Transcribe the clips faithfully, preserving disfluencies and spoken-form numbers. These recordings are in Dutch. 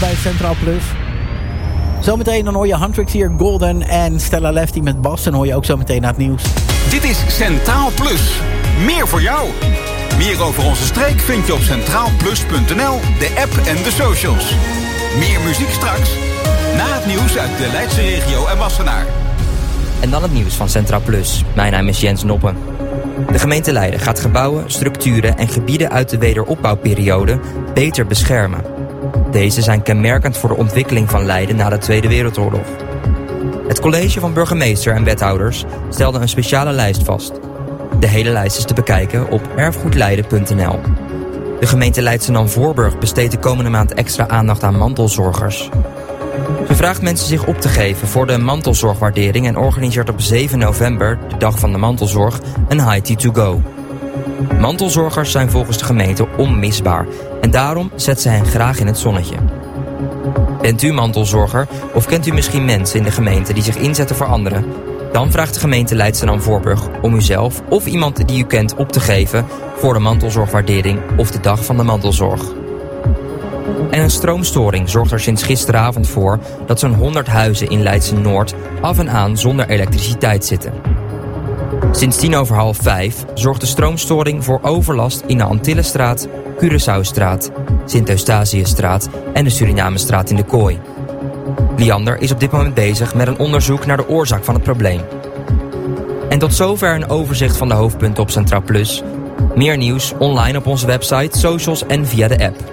Bij Centraal Plus. Zometeen dan hoor je Huntrix hier, Golden en Stella Lefty met Bas. En hoor je ook zometeen naar het nieuws. Dit is Centraal Plus. Meer voor jou. Meer over onze streek vind je op centraal plus punt n l, de app en de socials. Meer muziek straks. Na het nieuws uit de Leidse regio en Wassenaar. En dan het nieuws van Centraal Plus. Mijn naam is Jens Noppen. De gemeente Leiden gaat gebouwen, structuren en gebieden uit de wederopbouwperiode beter beschermen. Deze zijn kenmerkend voor de ontwikkeling van Leiden na de Tweede Wereldoorlog. Het college van burgemeester en wethouders stelde een speciale lijst vast. De hele lijst is te bekijken op erfgoedleiden punt n l. De gemeente Leidschendam-Voorburg besteedt de komende maand extra aandacht aan mantelzorgers. Ze vraagt mensen zich op te geven voor de mantelzorgwaardering en organiseert op zeven november, de dag van de mantelzorg, een High Tea to Go. Mantelzorgers zijn volgens de gemeente onmisbaar en daarom zet ze hen graag in het zonnetje. Bent u mantelzorger of kent u misschien mensen in de gemeente die zich inzetten voor anderen? Dan vraagt de gemeente Leidschendam-Voorburg om uzelf of iemand die u kent op te geven voor de mantelzorgwaardering of de dag van de mantelzorg. En een stroomstoring zorgt er sinds gisteravond voor dat zo'n honderd huizen in Leidschen-Noord af en aan zonder elektriciteit zitten. Sinds tien over half vijf zorgt de stroomstoring voor overlast in de Antillenstraat, Curaçaostraat, Sint-Eustatiusstraat en de Surinamestraat in de Kooi. Liander is op dit moment bezig met een onderzoek naar de oorzaak van het probleem. En tot zover een overzicht van de hoofdpunten op Centraal Plus. Meer nieuws online op onze website, socials en via de app.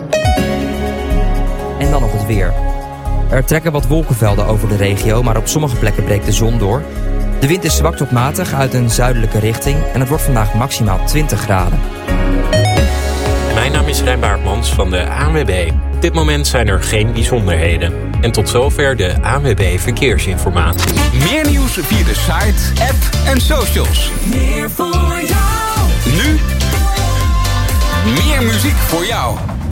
En dan nog het weer. Er trekken wat wolkenvelden over de regio, maar op sommige plekken breekt de zon door. De wind is zwak tot matig uit een zuidelijke richting en het wordt vandaag maximaal twintig graden. Mijn naam is Rijn Baartmans van de A N W B. Op dit moment zijn er geen bijzonderheden. En tot zover de A N W B Verkeersinformatie. Meer nieuws via de site, app en socials. Meer voor jou. Nu meer muziek voor jou.